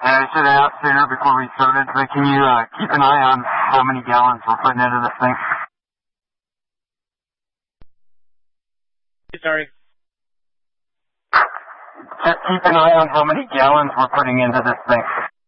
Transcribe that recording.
I should have asked sooner before we started, but can you keep an eye on how many gallons we're putting into this thing? Sorry. Just keep an eye on how many gallons we're putting into this thing.